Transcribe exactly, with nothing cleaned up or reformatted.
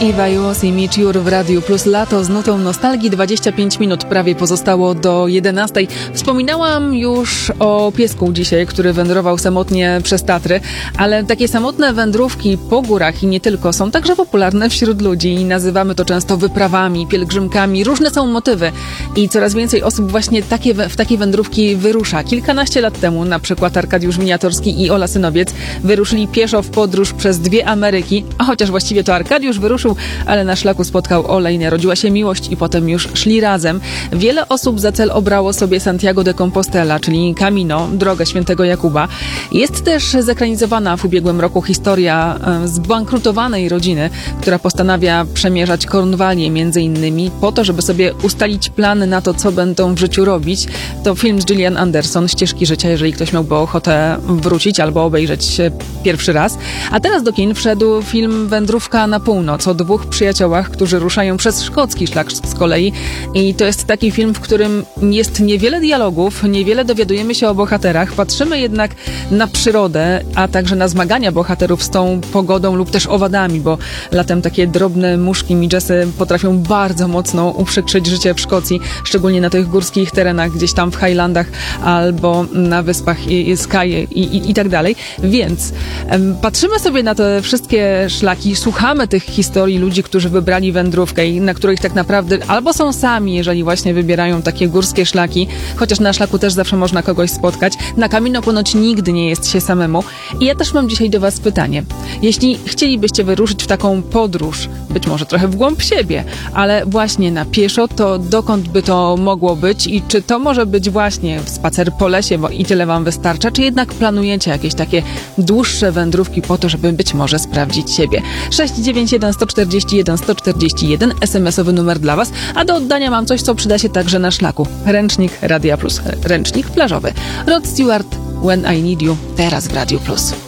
Iwa i Łos i Mieciur w Radiu Plus. Lato z nutą nostalgii. dwadzieścia pięć minut prawie pozostało do jedenastej. Wspominałam już o piesku dzisiaj, który wędrował samotnie przez Tatry, ale takie samotne wędrówki po górach i nie tylko są także popularne wśród ludzi i nazywamy to często wyprawami, pielgrzymkami. Różne są motywy i coraz więcej osób właśnie takie, w takie wędrówki wyrusza. Kilkanaście lat temu na przykład Arkadiusz Miniatorski i Ola Synowiec wyruszyli pieszo w podróż przez dwie Ameryki, a chociaż właściwie to Arkadiusz wyruszył, ale na szlaku spotkał Olę i narodziła się miłość i potem już szli razem. Wiele osób za cel obrało sobie Santiago de Compostela, czyli Camino, drogę świętego Jakuba. Jest też zekranizowana w ubiegłym roku historia zbankrutowanej rodziny, która postanawia przemierzać Kornwalię między innymi po to, żeby sobie ustalić plany na to, co będą w życiu robić. To film z Gillian Anderson, Ścieżki życia, jeżeli ktoś miałby ochotę wrócić albo obejrzeć pierwszy raz. A teraz do kin wszedł film Wędrówka na północ o dwóch przyjaciołach, którzy ruszają przez szkocki szlak z kolei. I to jest taki film, w którym jest niewiele dialogów, niewiele dowiadujemy się o bohaterach, patrzymy jednak na przyrodę, a także na zmagania bohaterów z tą pogodą lub też owadami, bo latem takie drobne muszki midżesy potrafią bardzo mocno uprzykrzyć życie w Szkocji, szczególnie na tych górskich terenach, gdzieś tam w Highlandach albo na wyspach i, i Skye i, i, i tak dalej. Więc em, patrzymy sobie na te wszystkie szlaki, słuchamy tych historii ludzi, którzy wybrali wędrówkę i na których tak naprawdę albo są sami, jeżeli właśnie wybierają takie górskie szlaki, chociaż na szlaku też zawsze można kogoś spotkać. Na Camino ponoć nigdy nie jest się samemu. I ja też mam dzisiaj do was pytanie. Jeśli chcielibyście wyruszyć w taką podróż, być może trochę w głąb siebie, ale właśnie na pieszo, to dokąd by to mogło być i czy to może być właśnie spacer po lesie, bo i tyle wam wystarcza, czy jednak planujecie jakieś takie dłuższe wędrówki po to, żeby być może sprawdzić siebie? sześć dziewięć jeden, jeden cztery jeden, jeden cztery jeden, es em esowy numer dla was, a do oddania mam coś, co przyda się także na szlaku. Ręcznik Radia Plus, ręcznik plażowy. Rod Stewart, When I Need You, teraz w Radiu Plus.